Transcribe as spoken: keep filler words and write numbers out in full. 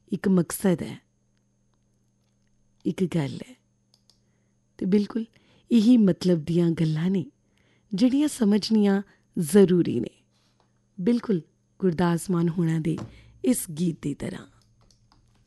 ਇੱਕ ਮਕਸਦ ਹੈ, ਇੱਕ ਗੱਲ ਹੈ। ਅਤੇ ਬਿਲਕੁਲ ਇਹੀ ਮਤਲਬ ਦੀਆਂ ਗੱਲਾਂ ਨੇ ਜਿਹੜੀਆਂ ਸਮਝਣੀਆਂ ਜ਼ਰੂਰੀ ਨੇ, ਬਿਲਕੁਲ ਗੁਰਦਾਸ ਮਾਨ ਹੋਣਾ ਦੇ ਇਸ ਗੀਤ ਦੀ ਤਰ੍ਹਾਂ।